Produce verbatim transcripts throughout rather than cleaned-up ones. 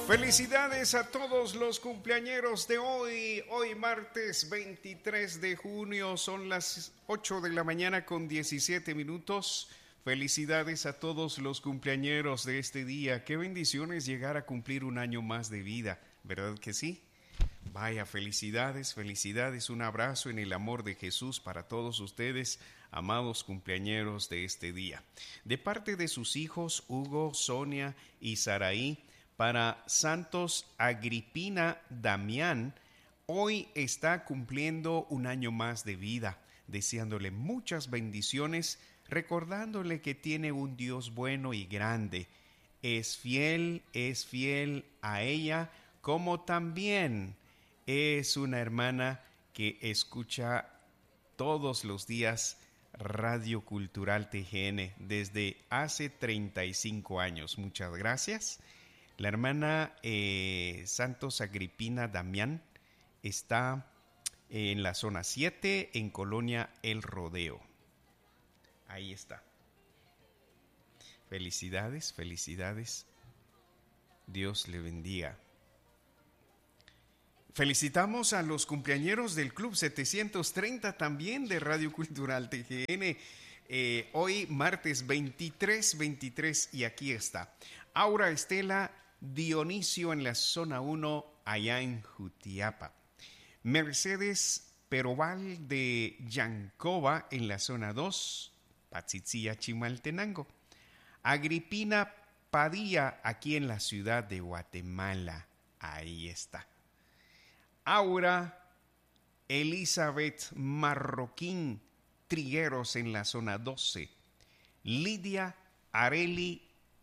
Felicidades a todos los cumpleañeros de hoy. Hoy martes veintitrés de junio, son las ocho de la mañana con diecisiete minutos. Felicidades a todos los cumpleañeros de este día. Qué bendiciones llegar a cumplir un año más de vida, ¿verdad que sí? Vaya, felicidades, felicidades. Un abrazo en el amor de Jesús para todos ustedes, amados cumpleañeros de este día. De parte de sus hijos Hugo, Sonia y Saraí, para Santos Agripina Damián, hoy está cumpliendo un año más de vida, deseándole muchas bendiciones, recordándole que tiene un Dios bueno y grande. Es fiel, es fiel a ella, como también es una hermana que escucha todos los días Radio Cultural T G N desde hace treinta y cinco años. Muchas gracias. La hermana eh, Santos Agripina Damián está en la zona siete, en Colonia El Rodeo. Ahí está. Felicidades, felicidades. Dios le bendiga. Felicitamos a los cumpleañeros del Club setecientos treinta también de Radio Cultural T G N. Eh, hoy martes veintitrés, veintitrés y aquí está. Aura Estela Dionisio en la zona uno, allá en Jutiapa. Mercedes Peroval de Yancova en la zona dos, Patzitzía, Chimaltenango. Agripina Padilla aquí en la ciudad de Guatemala. Ahí está. Aura Elizabeth Marroquín Trigueros en la zona doce. Lidia Areli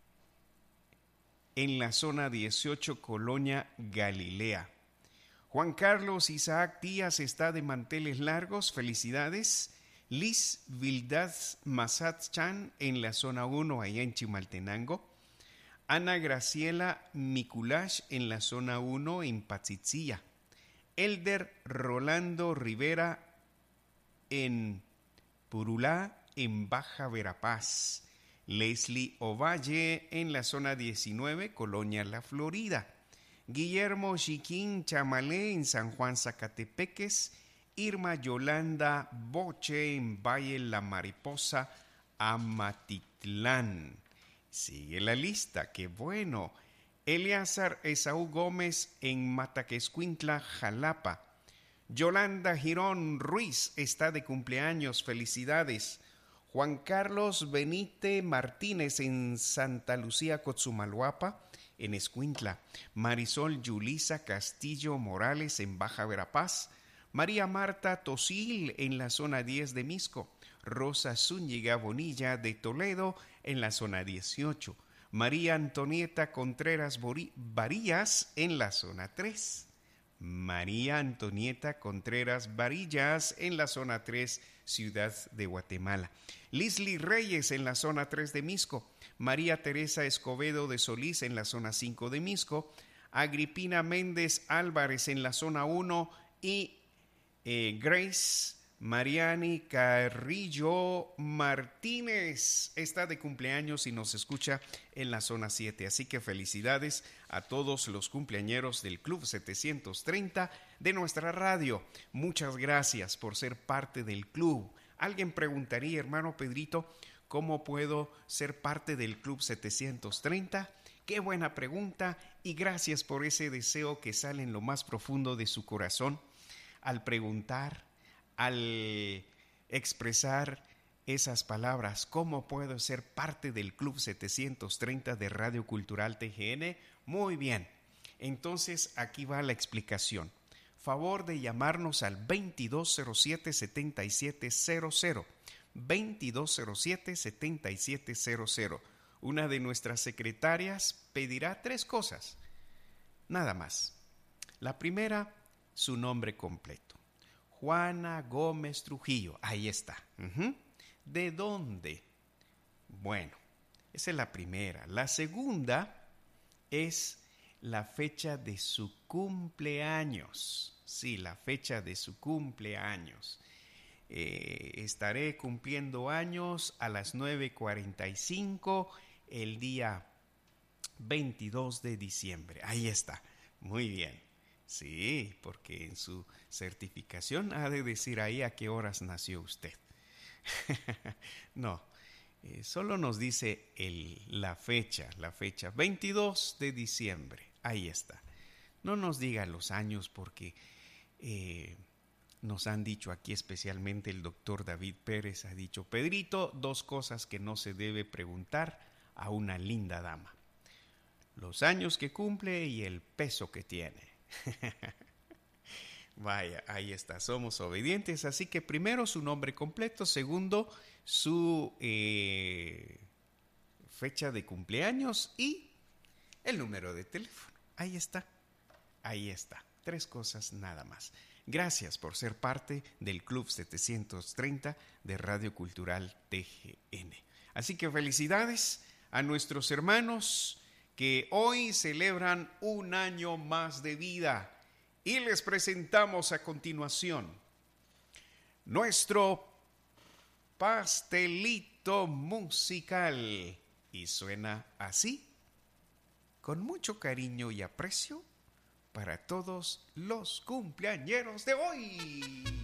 en la zona dieciocho, Colonia Galilea. Juan Carlos Isaac Díaz está de manteles largos, felicidades. Liz Vildaz Mazatzchan en la zona uno, allá en Chimaltenango. Ana Graciela Miculash en la zona uno, en Patzitzía. Elder Rolando Rivera en Purulá, en Baja Verapaz. Leslie Ovalle en la zona diecinueve, Colonia La Florida. Guillermo Chiquín Chamalé en San Juan Zacatepeques. Irma Yolanda Boche en Valle La Mariposa, Amatitlán. Sigue la lista, qué bueno. Eleazar Esaú Gómez en Mataquescuintla, Jalapa. Yolanda Girón Ruiz está de cumpleaños, felicidades. Juan Carlos Benite Martínez en Santa Lucía, Cotzumalhuapa, en Escuintla. Marisol Yulisa Castillo Morales en Baja Verapaz. María Marta Tosil en la zona diez de Misco. Rosa Zúñiga Bonilla de Toledo en la zona dieciocho. María Antonieta Contreras Varillas en la zona tres. María Antonieta Contreras Varillas en la zona tres, Ciudad de Guatemala. Lisly Reyes en la zona tres de Misco. María Teresa Escobedo de Solís en la zona cinco de Misco. Agripina Méndez Álvarez en la zona uno y eh, Grace Mariani Carrillo Martínez está de cumpleaños y nos escucha en la zona siete. Así que felicidades a todos los cumpleañeros del Club setecientos treinta de nuestra radio. Muchas gracias por ser parte del club. Alguien preguntaría, hermano Pedrito, ¿cómo puedo ser parte del Club setecientos treinta? Qué buena pregunta y gracias por ese deseo que sale en lo más profundo de su corazón al preguntar, al expresar esas palabras. ¿Cómo puedo ser parte del Club setecientos treinta de Radio Cultural T G N? Muy bien, entonces aquí va la explicación. Favor de llamarnos al veintidós cero siete, setenta y siete cero cero. veintidós cero siete, setenta y siete cero cero. Una de nuestras secretarias pedirá tres cosas, nada más. La primera, su nombre completo. Juana Gómez Trujillo, ahí está. Uh-huh. ¿De dónde? Bueno, esa es la primera. La segunda es la fecha de su cumpleaños. Sí, la fecha de su cumpleaños. Eh, estaré cumpliendo años a las nueve cuarenta y cinco el día veintidós de diciembre. Ahí está. Muy bien. Sí, porque en su certificación ha de decir ahí a qué horas nació usted. No, eh, solo nos dice el, la fecha, la fecha, veintidós de diciembre. Ahí está. No nos diga los años porque eh, nos han dicho aquí, especialmente el doctor David Pérez ha dicho: Pedrito, dos cosas que no se debe preguntar a una linda dama: los años que cumple y el peso que tiene. Vaya, ahí está, somos obedientes. Así que primero su nombre completo, segundo su eh, fecha de cumpleaños y el número de teléfono. Ahí está, ahí está, tres cosas nada más. Gracias por ser parte del Club setecientos treinta de Radio Cultural T G N. Así que felicidades a nuestros hermanos que hoy celebran un año más de vida. Y les presentamos a continuación nuestro pastelito musical. Y suena así, con mucho cariño y aprecio para todos los cumpleañeros de hoy.